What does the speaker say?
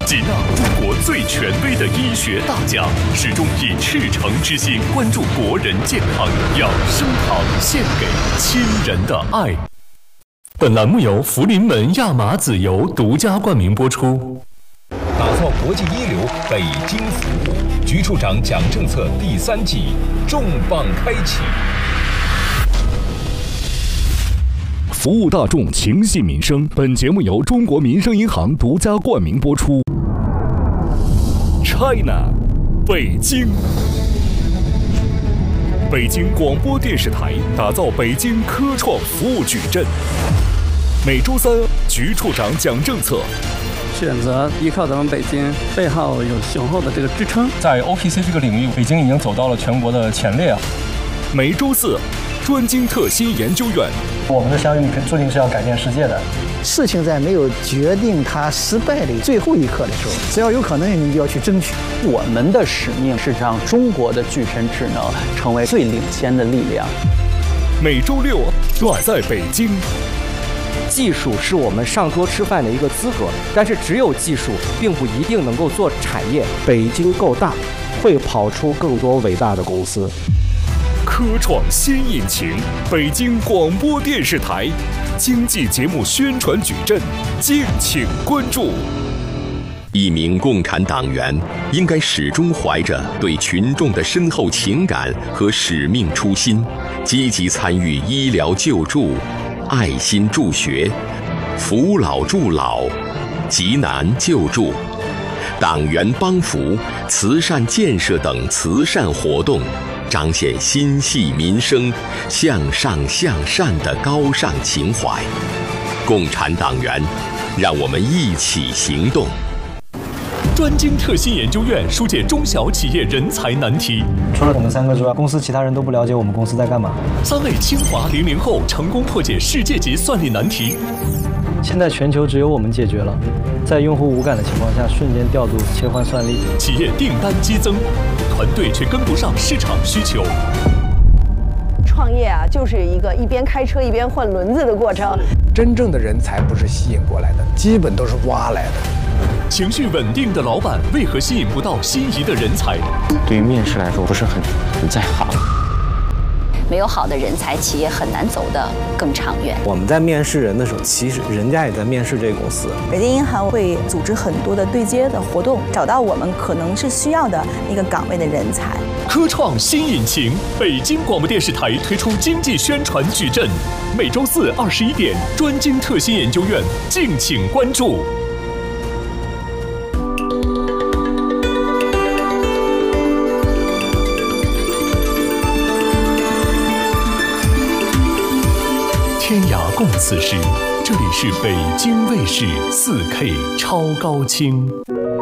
吉纳，中国最权威的医学大家，始终以赤诚之心关注国人健康，让升堂献给亲人的爱。本栏目由福临门亚麻籽油独家冠名播出。 打造国际一流北京服务，局处长讲政策第3季重磅开启。 服务大众，情系民生。本节目由中国民生银行独家冠名播出。China， 北京。北京广播电视台打造北京科创服务矩阵。每周三，局处长讲政策。 选择依靠咱们北京，背后有雄厚的这个支撑。 在 OPC 这个领域，北京已经走到了全国的前列。 每周四，专精特新研究院。 我们的相遇注定是要改变世界的。 事情在没有决定它失败的最后一刻的时候，只要有可能，你就要去争取。 我们的使命是让中国的具身智能成为最领先的力量。 每周六，乱在北京。 技术是我们上桌吃饭的一个资格，但是只有技术并不一定能够做产业。 北京够大，会跑出更多伟大的公司。 科创新引擎，北京广播电视台经济节目宣传矩阵，敬请关注。 一名共产党员应该始终怀着对群众的深厚情感和使命初心，积极参与医疗救助、爱心助学、扶老助老、急难救助、党员帮扶、慈善建设等慈善活动，彰显心系民生、向上向善的高尚情怀。共产党员，让我们一起行动。 专精特新研究院疏解中小企业人才难题。 除了我们3个之外，公司其他人都不了解我们公司在干嘛。 3位清华00后成功破解世界级算力难题。 现在全球只有我们解决了，在用户无感的情况下，瞬间调度切换算力。 企业订单激增，团队却跟不上市场需求。 创业啊，就是一个一边开车一边换轮子的过程。 真正的人才不是吸引过来的，基本都是挖来的。 情绪稳定的老板为何吸引不到心仪的人才？ 对于面试来说，不是很在行。 没有好的人才，企业很难走得更长远。 我们在面试人的时候，其实人家也在面试这个公司。 北京银行会组织很多的对接的活动，找到我们可能是需要的一个岗位的人才。 科创新引擎，北京广播电视台推出经济宣传矩阵，每周四21点，专精特新研究院，敬请关注。天涯共此时，这里是北京卫视4K 超高清。